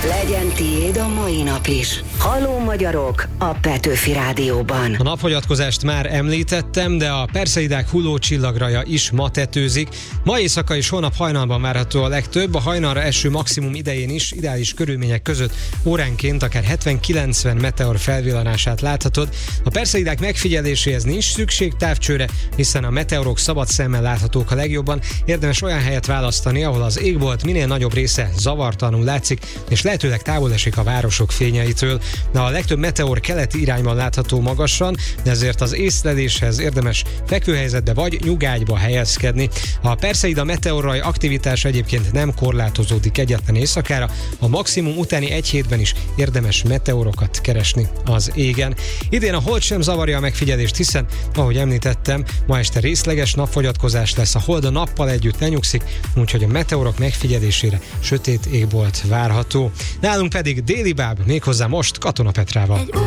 Legyen tiéd a mai nap is. Halló magyarok a Petőfi Rádióban. A napfogyatkozást már említettem, de a perszeidák hullócsillagraja is ma tetőzik. Ma éjszaka és holnap hajnalban várható a legtöbb, a hajnalra eső maximum idején is ideális körülmények között óránként akár 70-90 meteor felvillanását láthatod. A perszeidák megfigyeléséhez nincs szükség távcsőre, hiszen a meteorok szabad szemmel láthatók a legjobban. Érdemes olyan helyet választani, ahol az égbolt minél nagyobb része zavartalanul látszik, és lehetőleg távol esik a városok fényeitől. De a legtöbb meteor keleti irányban látható magasan, de ezért az észleléshez érdemes fekvőhelyzetbe vagy nyugágyba helyezkedni. A Perseida meteorraj aktivitása egyébként nem korlátozódik egyetlen éjszakára, a maximum utáni egy hétben is érdemes meteorokat keresni az égen. Idén a hold sem zavarja a megfigyelést, hiszen, ahogy említettem, ma este részleges napfogyatkozás lesz, a hold a nappal együtt lenyugszik, úgyhogy a meteorok megfigyelésére sötét égbolt várható. Nálunk pedig déli báb, méghozzá most Katona Petrával.